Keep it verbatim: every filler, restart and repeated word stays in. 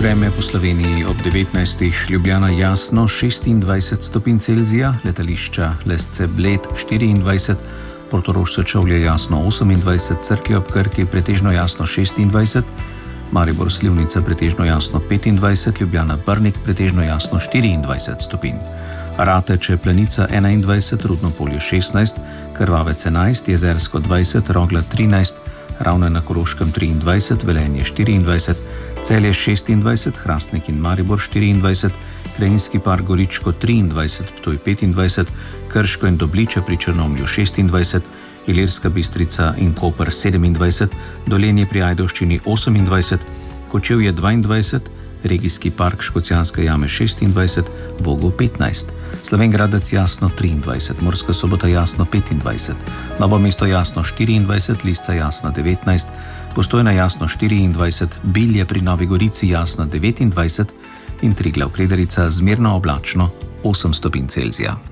Vreme po Sloveniji ob devetnajstih, Ljubljana jasno šestindvajset stopinj Celzija, letališča Lesce Bled štiriindvajset, Portorož Sečovlje jasno osemindvajset, Cerklje ob Krki pretežno jasno šestindvajset, Maribor Slivnica pretežno jasno petindvajset, Ljubljana Brnik pretežno jasno štiriindvajset stopinj. Rateče Planica enaindvajset, Rudno Polje šestnajst, Krvavec enajst, Jezersko dvajset, Rogla trinajst, Ravne na Koroškem triindvajset, Velenje štiriindvajset, Celje šestindvajset, Hrastnik in Maribor štiriindvajset, Krajinski park Goričko triindvajset, Ptuj petindvajset, Krško in Dobliče pri Črnomlju šestindvajset, Ilirska Bistrica in Koper sedemindvajset, Dolenje pri Ajdovščini osemindvajset, Kočevje dvaindvajset, Regijski park Škocjanske jame šestindvajset, Vogel petnajst, Slovenjgradec jasno triindvajset, Murska Sobota jasno petindvajset, Novo mesto jasno štiriindvajset, Lisca jasno devetnajst, Postojna jasno štiriindvajset, Bilje pri Novi Gorici jasno devetindvajset in Triglav Kredarica zmerno oblačno osem stopinj Celzija.